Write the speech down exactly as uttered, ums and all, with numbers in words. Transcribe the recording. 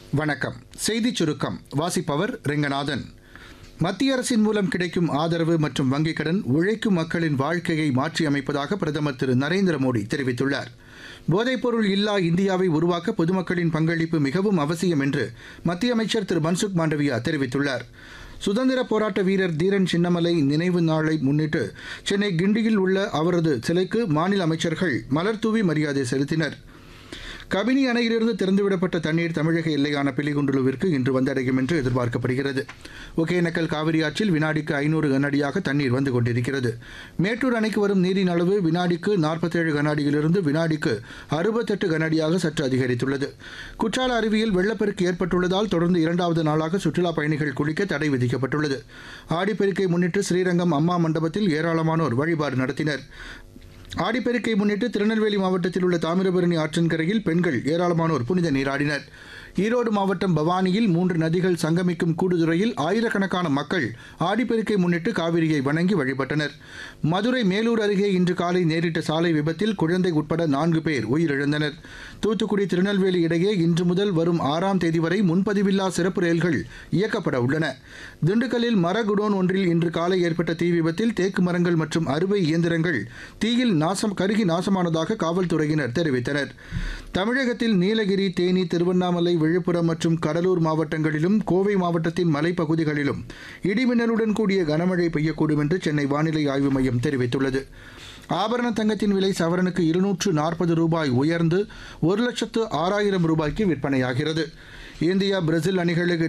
வணக்கம். செய்திச் சுருக்கம் வாசிப்பவர் ரெங்கநாதன். மத்திய அரசின் மூலம் கிடைக்கும் ஆதரவு மற்றும் வங்கிக் கடன் உழைக்கும் மக்களின் வாழ்க்கையை மாற்றியமைப்பதாக பிரதமர் திரு நரேந்திர மோடி தெரிவித்துள்ளார். போதைப்பொருள் இல்லா இந்தியாவை உருவாக்க பொதுமக்களின் பங்களிப்பு மிகவும் அவசியம் என்று மத்திய அமைச்சர் திரு மன்சுக் மாண்டவியா தெரிவித்துள்ளார். சுதந்திர போராட்ட வீரர் தீரன் சின்னமலை நினைவு நாளை முன்னிட்டு சென்னை கிண்டியில் உள்ள அவரது சிலைக்கு மாநில அமைச்சர்கள் மலர்தூவி மரியாதை செலுத்தினர். கபினி அணையிலிருந்து திறந்துவிடப்பட்ட தண்ணீர் தமிழக எல்லையான பிலிகுண்டுலுவிற்கு இன்று வந்தடையும் என்று எதிர்பார்க்கப்படுகிறது. ஒகேனக்கல் காவிரி ஆற்றில் வினாடிக்கு ஐநூறு கனஅடியாக தண்ணீர் வந்து கொண்டிருக்கிறது. மேட்டூர் அணைக்கு வரும் நீரின் அளவு வினாடிக்கு நாற்பத்தேழு கனஅடியிலிருந்து வினாடிக்கு அறுபத்தெட்டு கனஅடியாக சற்று அதிகரித்துள்ளது. குற்றால அருவியில் வெள்ளப்பெருக்கு ஏற்பட்டுள்ளதால் தொடர்ந்து இரண்டாவது நாளாக சுற்றுலாப் பயணிகள் குளிக்க தடை விதிக்கப்பட்டுள்ளது. ஆடிப்பெருக்கை முன்னிட்டு ஸ்ரீரங்கம் அம்மா மண்டபத்தில் ஏராளமானோர் வழிபாடு நடத்தினர். ஆடிப்பெருக்கை முன்னிட்டு திருநெல்வேலி மாவட்டத்தில் உள்ள தாமிரபரணி ஆற்றங்கரையில் பெண்கள் ஏராளமானோர் புனித நீராடினர். ஈரோடு மாவட்டம் பவானியில் மூன்று நதிகள் சங்கமிக்கும் கூடுதுறையில் ஆயிரக்கணக்கான மக்கள் ஆடிப்பெருக்கை முன்னிட்டு காவிரியை வணங்கி வழிபட்டனர். மதுரை மேலூர் அருகே இன்று காலை நேரிட்ட சாலை விபத்தில் குழந்தை உட்பட நான்கு பேர் உயிரிழந்தனர். தூத்துக்குடி திருநெல்வேலி இடையே இன்று முதல் வரும் ஆறாம் தேதி வரை முன்பதிவில்லா சிறப்பு ரயில்கள் இயக்கப்பட உள்ளன. திண்டுக்கல்லில் மர குடோன் ஒன்றில் இன்று காலை ஏற்பட்ட தீ விபத்தில் தேக்கு மரங்கள் மற்றும் அறுவை இயந்திரங்கள் தீயில் நாசம் கருகி நாசமானதாக காவல்துறையினர் தெரிவித்தனர். தமிழகத்தில் நீலகிரி, தேனி, திருவண்ணாமலை, விழுப்புரம் மற்றும் கடலூர் மாவட்டங்களிலும் கோவை மாவட்டத்தின் மலைப்பகுதிகளிலும் இடிமின்னலுடன் கூடிய கனமழை பெய்யக்கூடும் என்று சென்னை வானிலை ஆய்வு மையம் தெரிவித்துள்ளது. ஆபரண தங்கத்தின் விலை சவரனுக்கு இருநூற்று நாற்பது ரூபாய் உயர்ந்து ஒரு லட்சத்து ஆறாயிரம் ரூபாய்க்கு விற்பனையாகிறது. இந்தியா பிரேசில் அணிகளுக்கு